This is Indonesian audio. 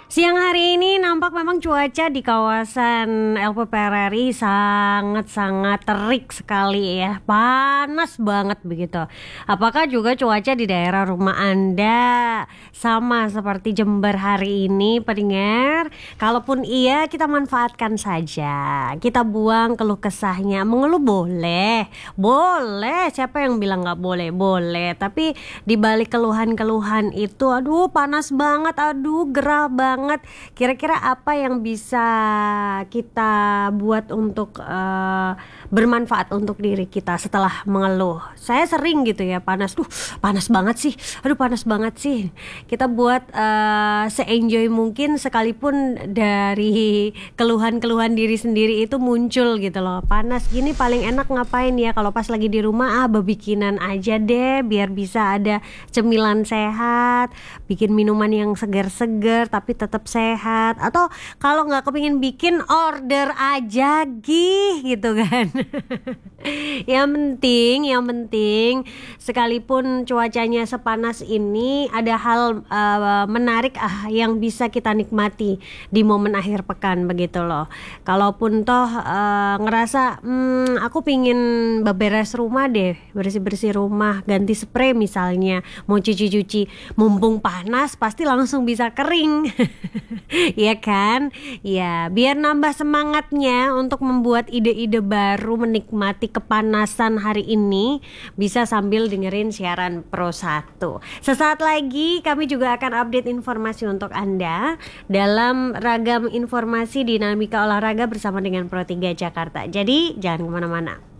Siang hari ini nampak memang cuaca di kawasan LPPRRI sangat-sangat terik sekali ya. Panas banget begitu. Apakah juga cuaca di daerah rumah Anda sama seperti Jember hari ini, pendengar? Kalaupun iya, kita manfaatkan saja. Kita buang keluh kesahnya. Mengeluh boleh. Boleh. Siapa yang bilang nggak boleh? Boleh. Tapi di balik keluhan-keluhan itu, aduh panas banget, aduh gerah banget. Kira-kira apa yang bisa kita buat untuk bermanfaat untuk diri kita setelah mengeluh? Saya sering gitu ya, panas banget sih, aduh panas banget sih. Kita buat se-enjoy mungkin, sekalipun dari keluhan-keluhan diri sendiri itu muncul gitu loh. Panas gini paling enak ngapain ya? Kalau pas lagi di rumah bebikinan aja deh, biar bisa ada cemilan sehat, bikin minuman yang segar-segar tapi tetap sehat. Atau kalau nggak kepingin bikin, order aja gitu kan. Yang penting sekalipun cuacanya sepanas ini, ada hal menarik yang bisa kita nikmati di momen akhir pekan begitu loh. Kalaupun toh ngerasa aku pingin beberes rumah deh, bersih-bersih rumah, ganti spray misalnya, mau cuci-cuci, mumpung panas pasti langsung bisa kering. Ya kan? Ya, biar nambah semangatnya untuk membuat ide-ide baru menikmati kepanasan hari ini, bisa sambil dengerin siaran Pro 1. Sesaat lagi kami juga akan update informasi untuk Anda dalam ragam informasi dinamika olahraga bersama dengan Pro 3 Jakarta. Jadi jangan kemana-mana.